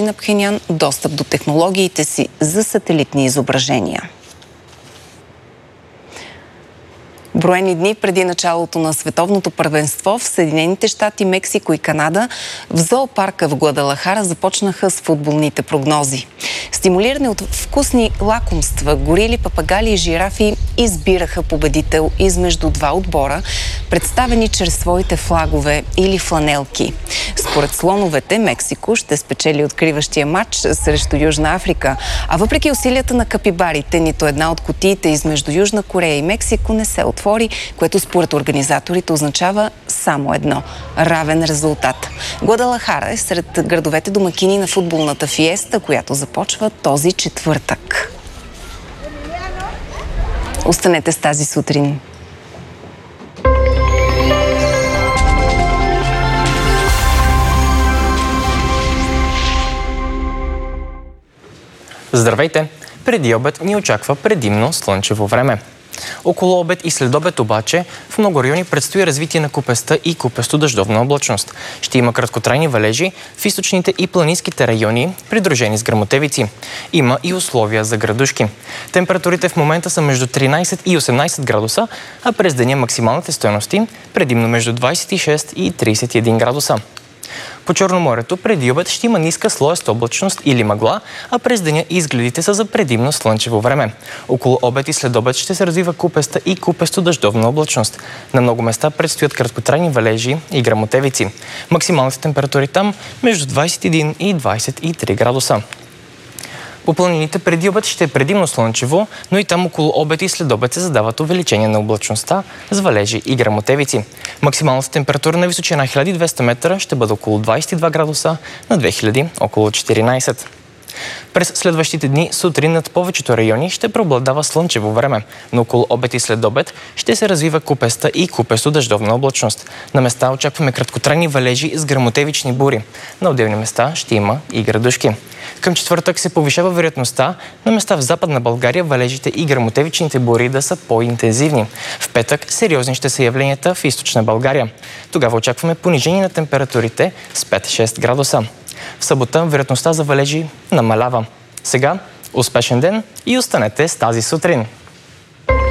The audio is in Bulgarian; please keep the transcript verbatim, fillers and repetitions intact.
на Пхенян достъп до технологиите си за сателитни изображения. Броени дни преди началото на световното първенство в Съединените щати, Мексико и Канада, в зоопарка в Гвадалахара започнаха с футболните прогнози. Стимулирани от вкусни лакомства, горили, папагали и жирафи избираха победител измежду два отбора, представени чрез своите флагове или фланелки. Според слоновете, Мексико ще спечели откриващия матч срещу Южна Африка, а въпреки усилията на капибарите, нито една от кутиите измежду Южна Корея и Мексико не се отвори, което според организаторите означава само едно – равен резултат. Гвадалахара е сред градовете домакини на футболната фиеста, която започва този четвъртък. Останете с тази сутрин. Здравейте! Преди обед ни очаква предимно слънчево време. Около обед и след обед обаче в много райони предстои развитие на купеста и купесто-дъждовна облачност. Ще има краткотрайни валежи в източните и планинските райони, придружени с гръмотевици. Има и условия за градушки. Температурите в момента са между тринайсет и осемнайсет градуса, а през деня максималните стойности предимно между двайсет и шест и трийсет и един градуса. По Черноморието преди обед ще има ниска слоеста облачност или мъгла, а през деня изгледите са за предимно слънчево време. Около обед и след обед ще се развива купеста и купесто-дъждовна облачност. На много места предстоят краткотрайни валежи и гръмотевици. Максималните температури там между двайсет и един и двайсет и три градуса. По планините преди обед ще е предимно слънчево, но и там около обед и след обед се задават увеличение на облачността с валежи и гръмотевици. Максималната температура на височина хиляда и двеста метра ще бъде около двайсет и два градуса, на две хиляди около четиринайсет. През следващите дни сутрин над повечето райони ще преобладава слънчево време, но около обед и след обед ще се развива купеста и купесто-дъждовна облачност. На места очакваме краткотрайни валежи с гръмотевични бури. На отделни места ще има и градушки. Към четвъртък се повишава вероятността на места в Западна България валежите и гръмотевичните бури да са по-интензивни. В петък сериозни ще са явленията в Източна България. Тогава очакваме понижение на температурите с пет-шест градуса. В събота вероятността за валежи намалява. Сега успешен ден и останете с тази сутрин!